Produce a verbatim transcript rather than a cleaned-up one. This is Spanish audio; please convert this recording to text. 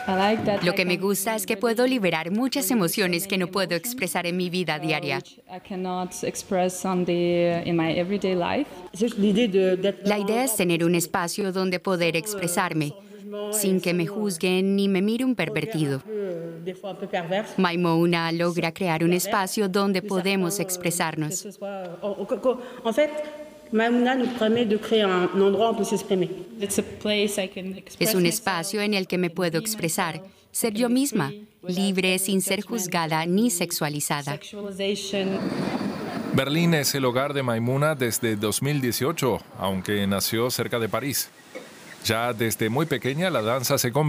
Lo que me gusta es que puedo liberar muchas emociones que no puedo expresar en mi vida diaria. La idea es tener un espacio donde poder expresarme, sin que me juzguen ni me mire un pervertido. Maimouna logra crear un espacio donde podemos expresarnos. Maimouna nos permet de créer un endroit où on peut s'exprimer. Es un espacio en el que me puedo expresar, ser yo misma, libre sin ser juzgada ni sexualizada. Berlín es el hogar de Maimouna desde dos mil dieciocho, aunque nació cerca de París. Ya desde muy pequeña la danza se convirtió